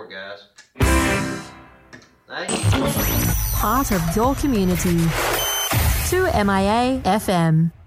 support, guys. Thank you. Part of your community. 2MIA FM.